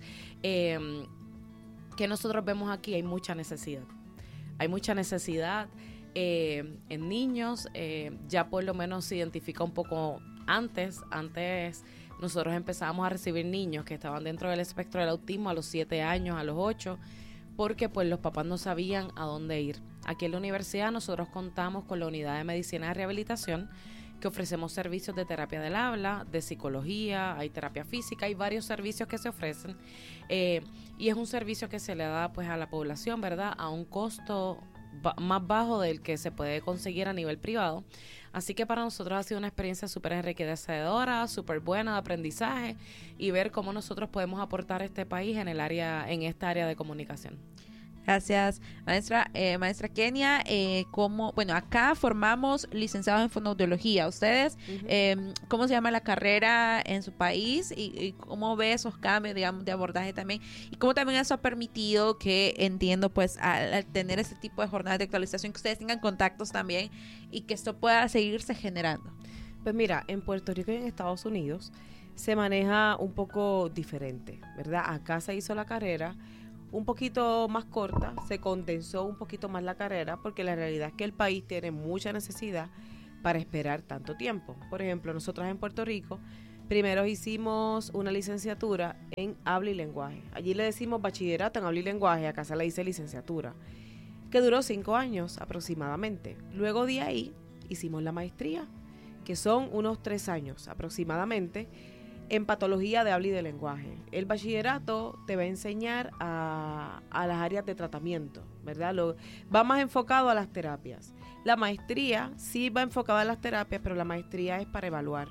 ¿qué nosotros vemos aquí? Hay mucha necesidad. Hay mucha necesidad en niños, ya por lo menos se identifica un poco antes nosotros empezábamos a recibir niños que estaban dentro del espectro del autismo a los 7 años, a los 8, porque pues los papás no sabían a dónde ir. Aquí en la universidad nosotros contamos con la unidad de medicina de rehabilitación, que ofrecemos servicios de terapia del habla, de psicología, hay terapia física, hay varios servicios que se ofrecen y es un servicio que se le da pues a la población, ¿verdad?, a un costo más bajo del que se puede conseguir a nivel privado. Así que para nosotros ha sido una experiencia súper enriquecedora, súper buena de aprendizaje y ver cómo nosotros podemos aportar a este país en esta área de comunicación. Gracias, maestra. Maestra Kenia, acá formamos licenciados en fonoaudiología. ¿Ustedes cómo se llama la carrera en su país y cómo ve esos cambios, digamos, de abordaje también? Y cómo también eso ha permitido que, entiendo, pues, al tener este tipo de jornadas de actualización, que ustedes tengan contactos también y que esto pueda seguirse generando. Pues mira, en Puerto Rico y en Estados Unidos se maneja un poco diferente, ¿verdad? Acá se hizo la carrera un poquito más corta, se condensó un poquito más la carrera, porque la realidad es que el país tiene mucha necesidad para esperar tanto tiempo. Por ejemplo, nosotros en Puerto Rico primero hicimos una licenciatura en habla y lenguaje. Allí le decimos bachillerato en habla y lenguaje, acá se le dice licenciatura, que duró 5 años aproximadamente. Luego de ahí hicimos la maestría, que son unos 3 años aproximadamente, en patología de habla y de lenguaje. El bachillerato te va a enseñar a las áreas de tratamiento, ¿verdad? Va más enfocado a las terapias. La maestría sí va enfocada a las terapias, pero la maestría es para evaluar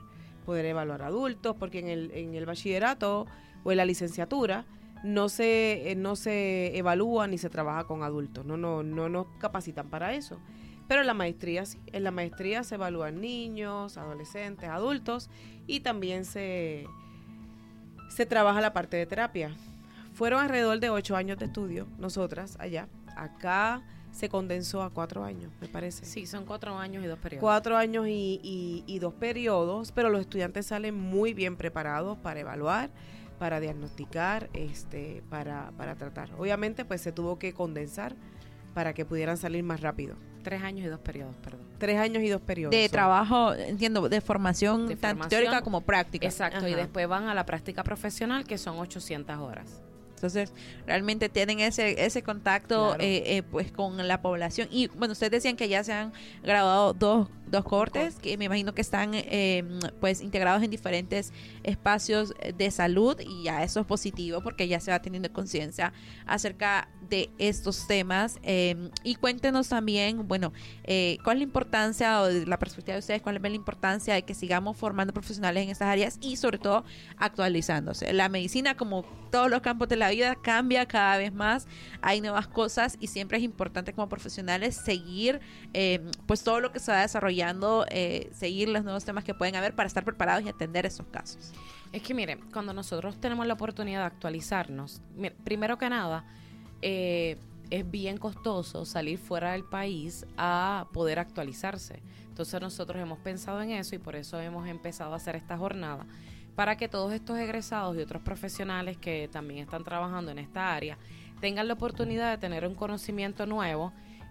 poder evaluar adultos, porque en el bachillerato o en la licenciatura no se evalúa ni se trabaja con adultos, no nos capacitan para eso. Pero en la maestría sí, en la maestría se evalúan niños, adolescentes, adultos, y también se trabaja la parte de terapia. Fueron alrededor de 8 años de estudio, nosotras allá. Acá se condensó a 4 años, me parece. Sí, son 4 años y 2 periodos. 4 años y 2 periodos, pero los estudiantes salen muy bien preparados para evaluar, para diagnosticar, para tratar. Obviamente, pues se tuvo que condensar para que pudieran salir más rápido. 3 años y 2 periodos, perdón. 3 años y 2 periodos. De trabajo, entiendo, de formación, De tanto formación, teórica como práctica. Exacto, Ajá. y después van a la práctica profesional, que son 800 horas. Entonces, realmente tienen ese contacto Claro. pues con la población. Y bueno, ustedes decían que ya se han graduado dos cohortes, que me imagino que están pues integrados en diferentes espacios de salud, y ya eso es positivo porque ya se va teniendo conciencia acerca de estos temas. Y cuéntenos también, bueno, cuál es la importancia, o de la perspectiva de ustedes, cuál es la importancia de que sigamos formando profesionales en estas áreas y sobre todo actualizándose. La medicina, como todos los campos de la vida, cambia cada vez más, hay nuevas cosas y siempre es importante como profesionales seguir pues todo lo que se va desarrollando, seguir los nuevos temas que pueden haber para estar preparados y atender esos casos. Es que mire, cuando nosotros tenemos la oportunidad de actualizarnos, primero que nada, es bien costoso salir fuera del país a poder actualizarse. Entonces nosotros hemos pensado en eso y por eso hemos empezado a hacer esta jornada, para que todos estos egresados y otros profesionales que también están trabajando en esta área tengan la oportunidad de tener un conocimiento nuevo,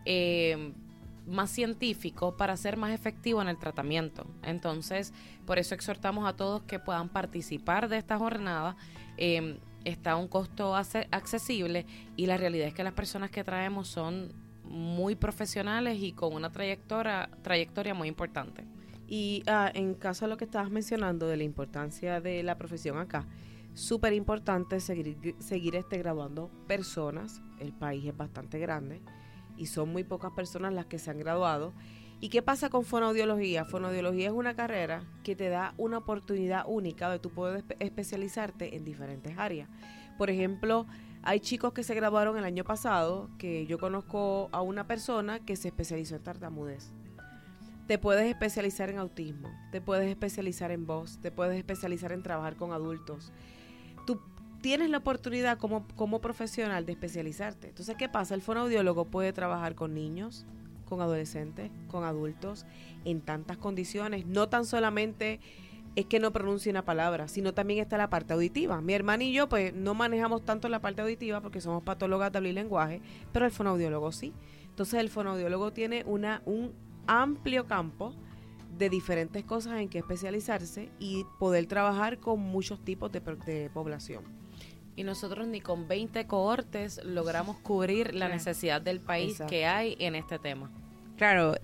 más científico, para ser más efectivo en el tratamiento. Entonces, por eso exhortamos a todos que puedan participar de esta jornada. Está a un costo accesible y la realidad es que las personas que traemos son muy profesionales y con una trayectoria muy importante. Y en caso de lo que estabas mencionando de la importancia de la profesión acá, súper importante seguir graduando personas. El país es bastante grande y son muy pocas personas las que se han graduado. ¿Y qué pasa con fonoaudiología? Fonoaudiología es una carrera que te da una oportunidad única de tú poder especializarte en diferentes áreas. Por ejemplo, hay chicos que se graduaron el año pasado, que yo conozco a una persona que se especializó en tartamudez. Te puedes especializar en autismo, te puedes especializar en voz, te puedes especializar en trabajar con adultos. Tú tienes la oportunidad como profesional de especializarte. Entonces, ¿qué pasa? El fonoaudiólogo puede trabajar con niños, con adolescentes, con adultos, en tantas condiciones. No tan solamente es que no pronuncie una palabra, sino también está la parte auditiva. Mi hermana y yo, pues, no manejamos tanto la parte auditiva porque somos patólogas de habla y lenguaje, pero el fonoaudiólogo sí. Entonces, el fonoaudiólogo tiene un amplio campo de diferentes cosas en que especializarse y poder trabajar con muchos tipos de población. Y nosotros ni con 20 cohortes logramos cubrir la necesidad del país. Exacto. Que hay en este tema. Claro,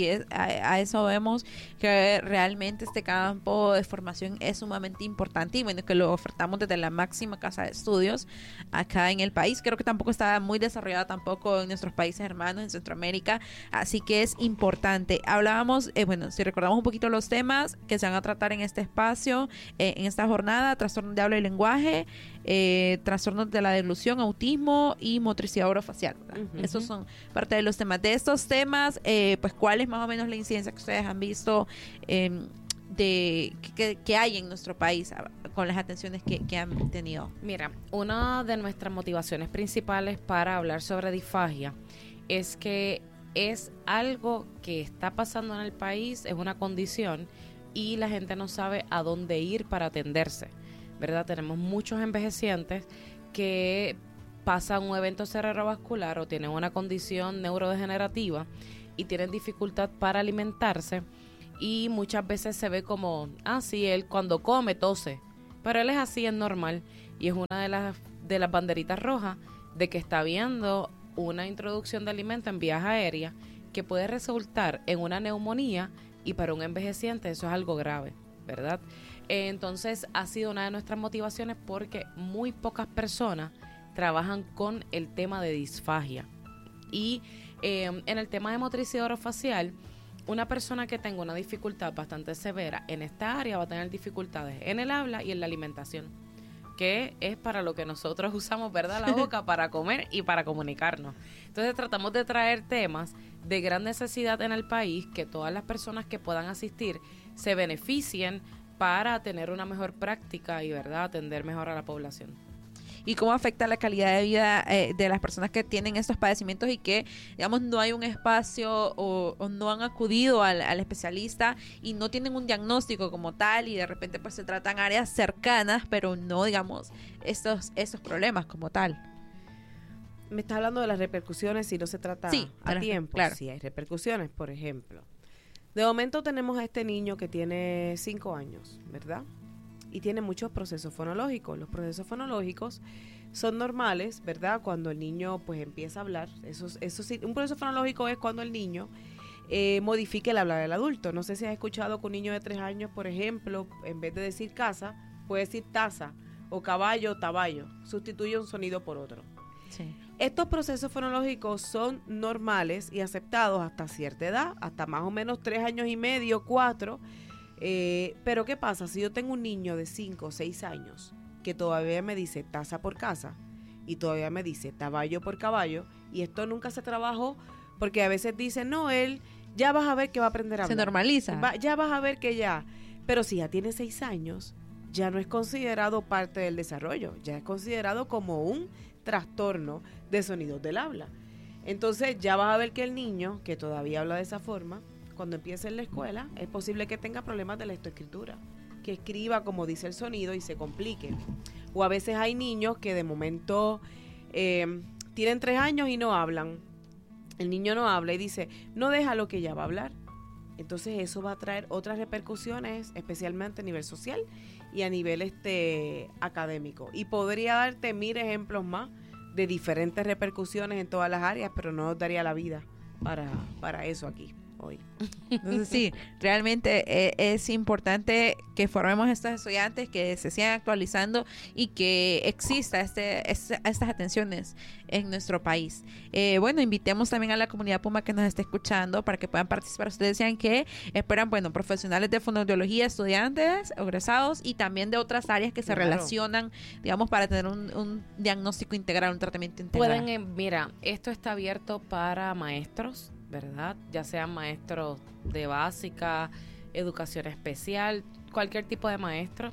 a eso vemos que realmente este campo de formación es sumamente importante y bueno, que lo ofertamos desde la máxima casa de estudios acá en el país. Creo que tampoco está muy desarrollada tampoco en nuestros países hermanos, en Centroamérica, así que es importante. Hablábamos, bueno, si recordamos un poquito los temas que se van a tratar en este espacio, en esta jornada: trastornos de habla y lenguaje, trastornos de la deglución, autismo y motricidad orofacial. Uh-huh. Esos son parte de los temas. De estos temas, pues, ¿cuál es más o menos la incidencia que ustedes han visto de que hay en nuestro país con las atenciones que han tenido? Mira, una de nuestras motivaciones principales para hablar sobre disfagia es que es algo que está pasando en el país, es una condición y la gente no sabe a dónde ir para atenderse, ¿verdad? Tenemos muchos envejecientes que pasan un evento cerebrovascular o tienen una condición neurodegenerativa y tienen dificultad para alimentarse y muchas veces se ve como, sí, él cuando come tose, pero él es así, es normal, y es una de las banderitas rojas de que está habiendo una introducción de alimento en vías aéreas que puede resultar en una neumonía y para un envejeciente eso es algo grave, ¿verdad? Entonces ha sido una de nuestras motivaciones porque muy pocas personas trabajan con el tema de disfagia. Y en el tema de motricidad orofacial una persona que tenga una dificultad bastante severa en esta área va a tener dificultades en el habla y en la alimentación, que es para lo que nosotros usamos, ¿verdad?, la boca para comer y para comunicarnos. Entonces tratamos de traer temas de gran necesidad en el país, que todas las personas que puedan asistir se beneficien para tener una mejor práctica y, ¿verdad?, atender mejor a la población. Y cómo afecta la calidad de vida de las personas que tienen estos padecimientos y que, digamos, no hay un espacio o no han acudido al especialista y no tienen un diagnóstico como tal y de repente pues se tratan áreas cercanas, pero no, digamos, estos problemas como tal. Me estás hablando de las repercusiones si no se trata a tiempo. Claro. Sí, hay repercusiones, por ejemplo. De momento tenemos a este niño que tiene 5 años, ¿verdad? Y tiene muchos procesos fonológicos. Los procesos fonológicos son normales, ¿verdad? Cuando el niño pues empieza a hablar. Eso sí, un proceso fonológico es cuando el niño modifique el habla del adulto. No sé si has escuchado que un niño de 3 años, por ejemplo, en vez de decir casa, puede decir taza, o caballo, taballo. Sustituye un sonido por otro. Sí. Estos procesos fonológicos son normales y aceptados hasta cierta edad, hasta más o menos 3 años y medio, 4. Pero ¿qué pasa? Si yo tengo un niño de 5 o 6 años que todavía me dice taza por casa y todavía me dice taballo por caballo, y esto nunca se trabajó, porque a veces dicen, no, él ya vas a ver que va a aprender a hablar. Se normaliza. Ya vas a ver que ya. Pero si ya tiene 6 años, ya no es considerado parte del desarrollo, ya es considerado como un trastorno de sonidos del habla. Entonces ya vas a ver que el niño que todavía habla de esa forma, cuando empiece en la escuela, es posible que tenga problemas de lectoescritura, que escriba como dice el sonido y se complique. O a veces hay niños que de momento tienen 3 años y no hablan. El niño no habla y dice, no deja lo que ya va a hablar. Entonces eso va a traer otras repercusiones, especialmente a nivel social y a nivel académico. Y podría darte 1000 ejemplos más de diferentes repercusiones en todas las áreas, pero no nos daría la vida para eso aquí hoy. Entonces sí, realmente es importante que formemos a estos estudiantes, que se sigan actualizando y que exista estas atenciones en nuestro país. Bueno, invitemos también a la comunidad Puma que nos esté escuchando para que puedan participar. Ustedes decían que esperan, bueno, profesionales de fonoaudiología, estudiantes, egresados y también de otras áreas que se relacionan, digamos, para tener un diagnóstico integral, un tratamiento integral. Mira, esto está abierto para maestros, ¿verdad? Ya sean maestros de básica, educación especial, cualquier tipo de maestro.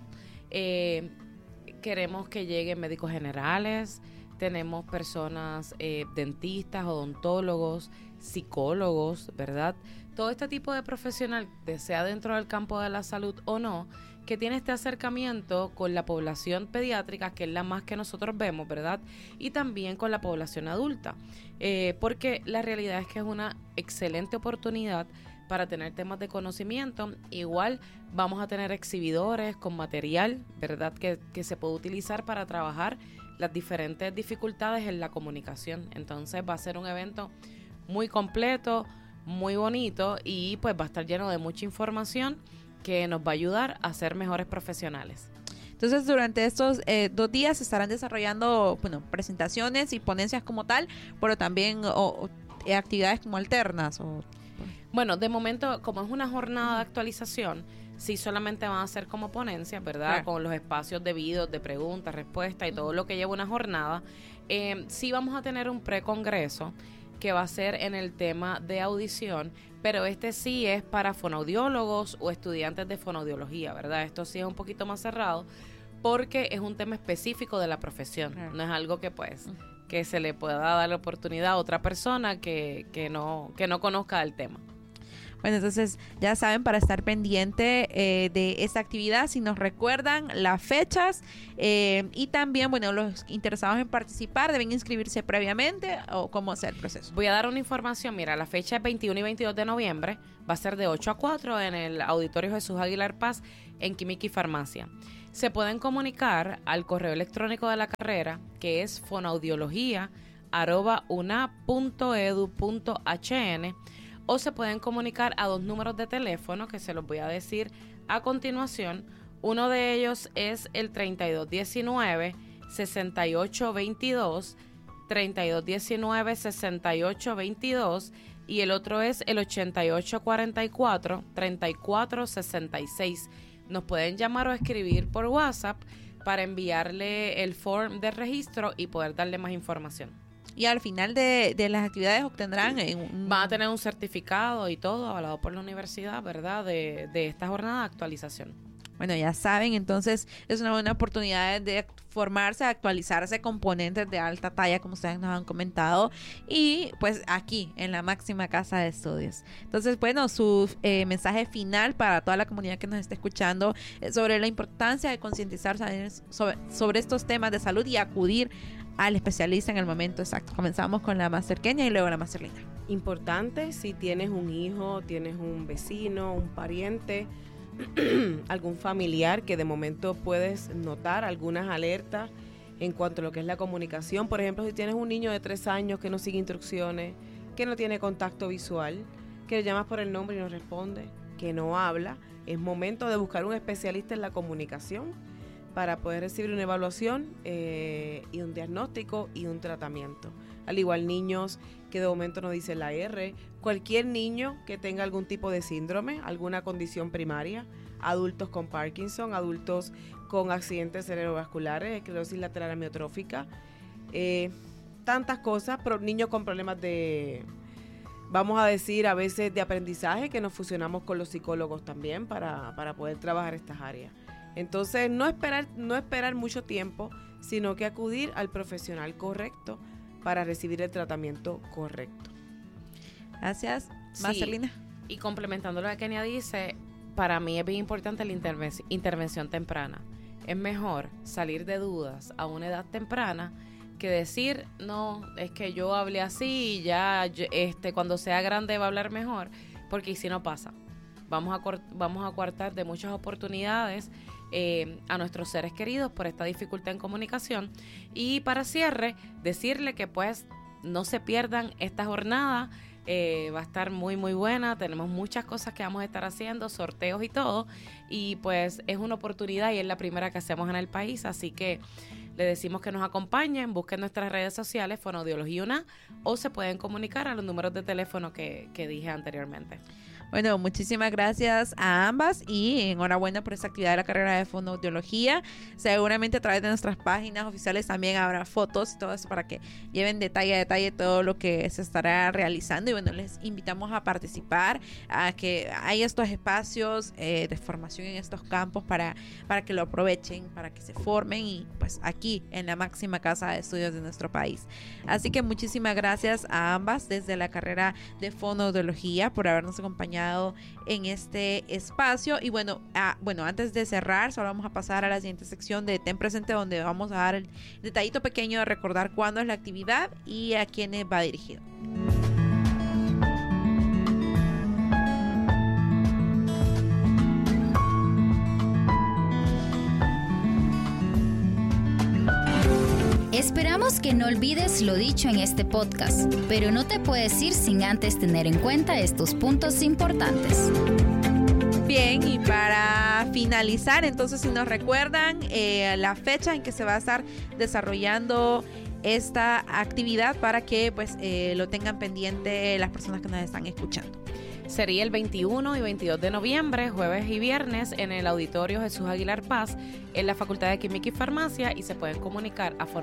Queremos que lleguen médicos generales, tenemos personas dentistas, odontólogos, psicólogos, ¿verdad? Todo este tipo de profesional, sea dentro del campo de la salud o no, que tiene este acercamiento con la población pediátrica, que es la más que nosotros vemos, ¿verdad? Y también con la población adulta, porque la realidad es que es una excelente oportunidad para tener temas de conocimiento. Igual vamos a tener exhibidores con material, ¿verdad? Que se puede utilizar para trabajar las diferentes dificultades en la comunicación. Entonces va a ser un evento muy completo, muy bonito y pues va a estar lleno de mucha información que nos va a ayudar a ser mejores profesionales. Entonces, durante estos 2 días se estarán desarrollando, bueno, presentaciones y ponencias como tal, pero también actividades como alternas. Bueno, de momento, como es una jornada de actualización, sí solamente van a ser como ponencias, ¿verdad? Claro. Con los espacios debidos de preguntas, respuestas y todo lo que lleva una jornada. Sí vamos a tener un precongreso que va a ser en el tema de audición, pero sí es para fonoaudiólogos o estudiantes de fonoaudiología, ¿verdad? Esto sí es un poquito más cerrado porque es un tema específico de la profesión, no es algo que pues que se le pueda dar la oportunidad a otra persona que no conozca el tema. Bueno, entonces ya saben, para estar pendiente de esta actividad, si nos recuerdan las fechas y también, bueno, los interesados en participar deben inscribirse previamente o cómo hacer el proceso. Voy a dar una información. Mira, la fecha es 21 y 22 de noviembre, va a ser de 8 a 4 en el Auditorio Jesús Aguilar Paz en Química y Farmacia. Se pueden comunicar al correo electrónico de la carrera, que es fonoaudiología@una.edu.hn, o se pueden comunicar a 2 números de teléfono que se los voy a decir a continuación. Uno de ellos es el 3219-6822, 3219-6822, y el otro es el 8844-3466. Nos pueden llamar o escribir por WhatsApp para enviarle el form de registro y poder darle más información. Y al final de las actividades obtendrán van a tener un certificado y todo avalado por la universidad, ¿verdad? De esta jornada de actualización. Bueno, ya saben, entonces es una buena oportunidad de formarse, actualizarse, componentes de alta talla, como ustedes nos han comentado, y pues aquí, en la máxima casa de estudios. Entonces, bueno, su mensaje final para toda la comunidad que nos está escuchando es sobre la importancia de concientizar sobre estos temas de salud y acudir al especialista en el momento exacto. Comenzamos con la Máster Kenia y luego la Máster Lina. Importante, si tienes un hijo, tienes un vecino, un pariente, algún familiar que de momento puedes notar algunas alertas en cuanto a lo que es la comunicación. Por ejemplo, si tienes un niño de 3 años que no sigue instrucciones, que no tiene contacto visual, que le llamas por el nombre y no responde, que no habla, es momento de buscar un especialista en la comunicación para poder recibir una evaluación y un diagnóstico y un tratamiento. Al igual niños que de momento no dicen la R, cualquier niño que tenga algún tipo de síndrome, alguna condición primaria, adultos con Parkinson, adultos con accidentes cerebrovasculares, esclerosis lateral amiotrófica, tantas cosas, pero niños con problemas de, vamos a decir, a veces de aprendizaje, que nos fusionamos con los psicólogos también para poder trabajar estas áreas. Entonces, no esperar mucho tiempo, sino que acudir al profesional correcto para recibir el tratamiento correcto. Gracias. Sí, Marcelina. y complementando lo que Kenia dice, para mí es bien importante la intervención temprana. Es mejor salir de dudas a una edad temprana que decir, no, es que yo hablé así y ya cuando sea grande va a hablar mejor, porque si no pasa. Vamos a coartar de muchas oportunidades a nuestros seres queridos por esta dificultad en comunicación. Y para cierre, decirle que pues no se pierdan esta jornada, va a estar muy muy buena, tenemos muchas cosas que vamos a estar haciendo, sorteos y todo, y pues es una oportunidad y es la primera que hacemos en el país, así que le decimos que nos acompañen, busquen nuestras redes sociales, Fonoaudiología UNA, o se pueden comunicar a los números de teléfono que dije anteriormente. Bueno, muchísimas gracias a ambas y enhorabuena por esta actividad de la carrera de fonoaudiología. Seguramente a través de nuestras páginas oficiales también habrá fotos y todo eso para que lleven detalle a detalle todo lo que se estará realizando. Y bueno, les invitamos a participar, a que hay estos espacios de formación en estos campos para que lo aprovechen, para que se formen y pues aquí en la máxima casa de estudios de nuestro país. Así que muchísimas gracias a ambas desde la carrera de fonoaudiología por habernos acompañado en este espacio. Y bueno, antes de cerrar, solo vamos a pasar a la siguiente sección de Ten Presente, donde vamos a dar el detallito pequeño de recordar cuándo es la actividad y a quiénes va dirigido. Esperamos que no olvides lo dicho en este podcast, pero no te puedes ir sin antes tener en cuenta estos puntos importantes. Bien, y para finalizar, entonces si nos recuerdan la fecha en que se va a estar desarrollando esta actividad para que pues lo tengan pendiente las personas que nos están escuchando. Sería el 21 y 22 de noviembre, jueves y viernes, en el Auditorio Jesús Aguilar Paz, en la Facultad de Química y Farmacia, y se pueden comunicar a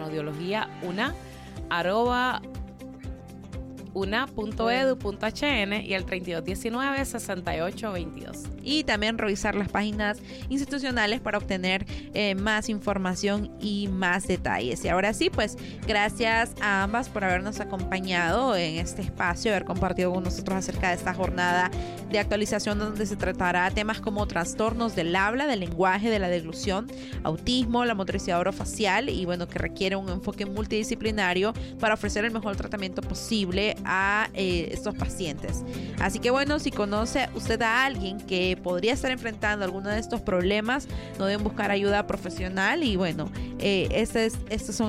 fonoaudiología.una@una.edu.hn y al 3219-6822. Y también revisar las páginas institucionales para obtener más información y más detalles. Y ahora sí, pues gracias a ambas por habernos acompañado en este espacio, haber compartido con nosotros acerca de esta jornada de actualización donde se tratará temas como trastornos del habla, del lenguaje, de la deglución, autismo, la motricidad orofacial y bueno, que requiere un enfoque multidisciplinario para ofrecer el mejor tratamiento posible a estos pacientes. Así que bueno, si conoce usted a alguien que podría estar enfrentando alguno de estos problemas, no deben buscar ayuda profesional y bueno, estos son